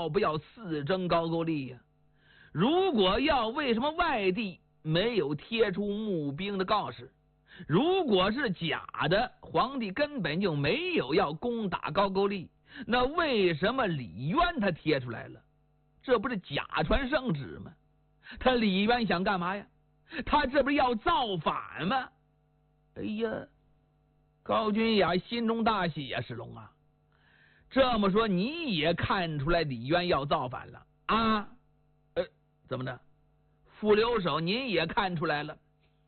要不要4征高句丽呀？如果要，为什么外地没有贴出募兵的告示？如果是假的，皇帝根本就没有要攻打高句丽，那为什么李渊他贴出来了？这不是假传圣旨吗？他李渊想干嘛呀？他这不是要造反吗？哎呀，高君雅心中大喜呀，石龙啊，这么说你也看出来李渊要造反了啊？怎么的？傅留守您也看出来了？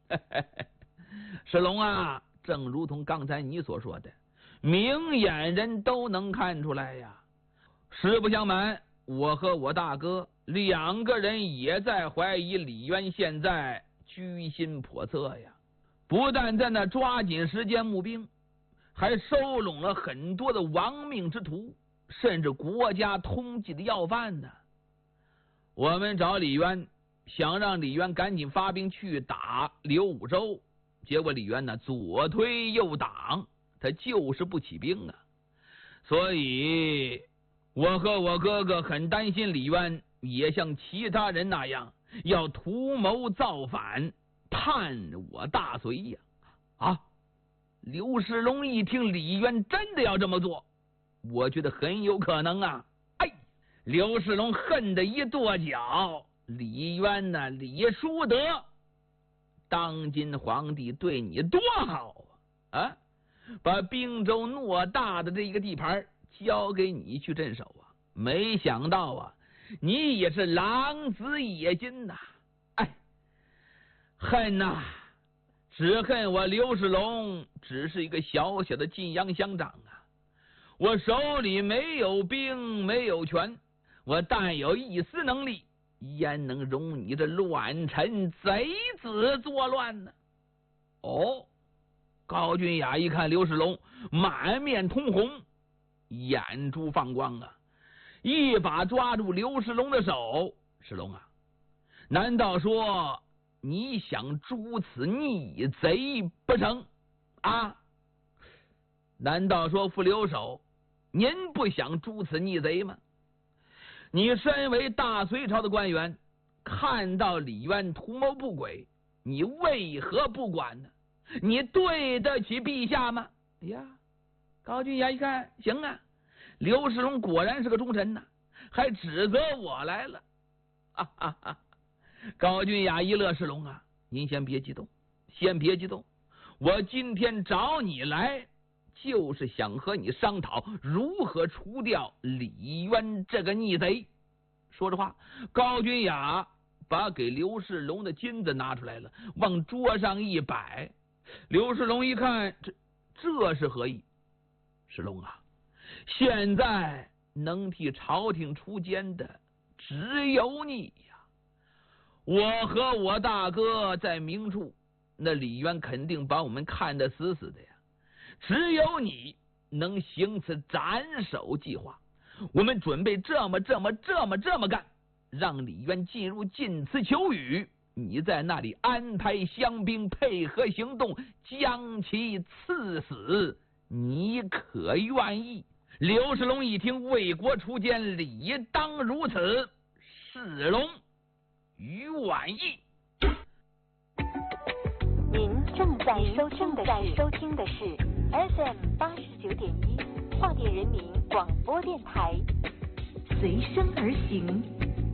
石龙啊，正如同刚才你所说的，明眼人都能看出来呀。实不相瞒，我和我大哥2个人也在怀疑李渊现在居心叵测呀。不但在那抓紧时间募兵，还收拢了很多的亡命之徒，甚至国家通缉的要犯呢。我们找李渊，想让李渊赶紧发兵去打刘武周，结果李渊呢左推右挡，他就是不起兵啊。所以我和我哥哥很担心李渊也像其他人那样要图谋造反，叛我大隋呀！啊！刘世龙一听李渊真的要这么做，我觉得很有可能啊！哎，刘世龙恨得一跺脚。李渊呢，李叔德，当今皇帝对你多好啊！把滨州偌大的这一个地盘交给你去镇守啊！没想到啊，你也是狼子野心呐！哎，恨呐！只恨我刘世龙只是一个小小的晋阳乡长啊！我手里没有兵，没有权，我但有一丝能力，焉能容你这乱臣贼子作乱呢？哦，高君雅一看刘世龙满面通红，眼珠放光啊，一把抓住刘世龙的手。世龙啊，难道说你想诛此逆贼不成啊？难道说傅留守您不想诛此逆贼吗？你身为大隋朝的官员，看到李渊图谋不轨，你为何不管呢？你对得起陛下吗？哎呀，高君雅一看，行啊，刘世龙果然是个忠臣呐，还指责我来了。哈哈哈！高君雅一乐，世龙啊，您先别激动，先别激动，我今天找你来就是想和你商讨如何除掉李渊这个逆贼。说着话，高君雅把给刘世龙的金子拿出来了，往桌上一摆。刘世龙一看，这是何意？世龙啊，现在能替朝廷出奸的只有你呀！我和我大哥在明处，那李渊肯定把我们看得死死的呀。只有你能行此斩首计划。我们准备这么干，让李渊进入晋祠求雨，你在那里安排乡兵配合行动，将其刺死，你可愿意？刘世龙一听，为国除奸，理当如此。世龙愿意。 您正在收听的是 FM89.1 跨店人民广播电台，随声而行，